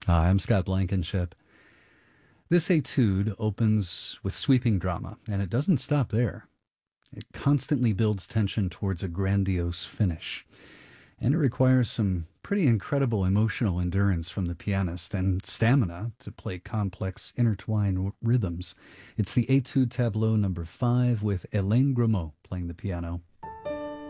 Hi, I'm Scott Blankenship. This etude opens with sweeping drama, and it doesn't stop there. It constantly builds tension towards a grandiose finish, and it requires some pretty incredible emotional endurance from the pianist and stamina to play complex, intertwined rhythms. It's the Etude Tableau number 5 with Hélène Grimaud playing the piano.